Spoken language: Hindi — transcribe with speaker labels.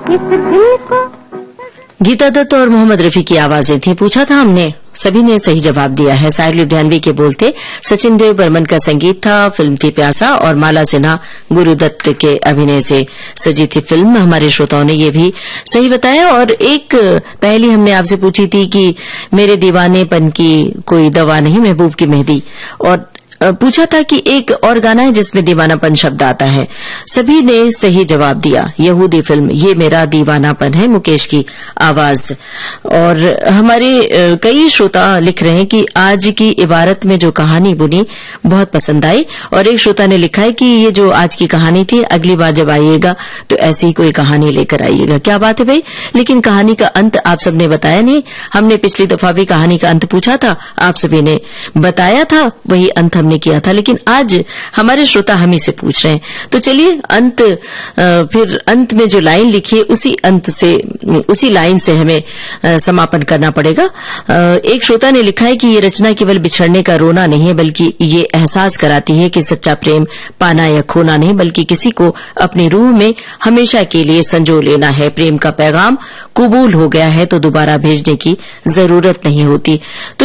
Speaker 1: इस दिल को।
Speaker 2: गीता दत्त और मोहम्मद रफी की आवाजें थी। पूछा था हमने, सभी ने सही जवाब दिया है। साहिर लुधियानवी के बोल थे, सचिन देव बर्मन का संगीत था। फिल्म थी प्यासा और माला सिन्हा गुरुदत्त के अभिनय से सजी थी फिल्म। हमारे श्रोताओं ने ये भी सही बताया। और एक पहली हमने आपसे पूछी थी कि मेरे दीवानेपन की कोई दवा नहीं, महबूब की मेहंदी। और पूछा था कि एक और गाना है जिसमें दीवानापन शब्द आता है। सभी ने सही जवाब दिया। यहूदी फिल्म ये मेरा दीवानापन है, मुकेश की आवाज। और हमारे कई श्रोता लिख रहे हैं कि आज की इबारत में जो कहानी बुनी बहुत पसंद आई। और एक श्रोता ने लिखा है कि ये जो आज की कहानी थी, अगली बार जब आइएगा तो ऐसी कोई कहानी लेकर आइएगा। क्या बात है भाई, लेकिन कहानी का अंत आप सबने बताया नहीं। हमने पिछली दफा भी कहानी का अंत पूछा था, आप सभी ने बताया था, वही अंत हमने किया था। लेकिन आज हमारे श्रोता हम ही से पूछ रहे हैं, तो चलिए फिर अंत में जो लाइन लिखी है उसी लाइन से हमें समापन करना पड़ेगा। एक श्रोता ने लिखा है कि ये रचना केवल बिछड़ने का रोना नहीं है, बल्कि ये एहसास कराती है कि सच्चा प्रेम पाना या खोना नहीं, बल्कि किसी को अपनी रूह में हमेशा के लिए संजो लेना है। प्रेम का पैगाम कबूल हो गया है तो दोबारा भेजने की जरूरत नहीं होती। तो